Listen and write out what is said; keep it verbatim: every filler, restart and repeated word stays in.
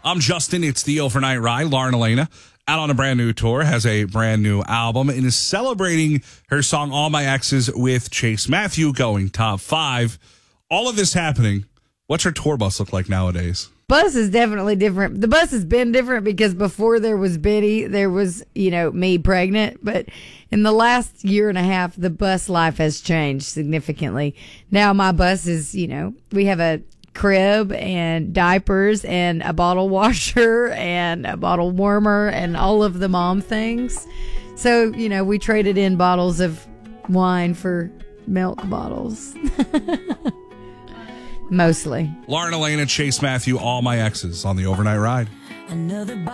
I'm Justin. It's the Overnight Ride. Lauren Elena, out on a brand new tour, has a brand new album, and is celebrating her song All My Exes with Chase Matthew going top five. All of this happening. What's her tour bus look like nowadays? Bus is definitely different. The bus has been different because before there was Biddy, there was, you know, me pregnant. But in the last year and a half, the bus life has changed significantly. Now my bus is, you know, we have a crib and diapers and a bottle washer and a bottle warmer and all of the mom things. So, you know, we traded in bottles of wine for milk bottles. Mostly. Lauren Elena, Chase Matthew, All My Exes on the Overnight Ride. Another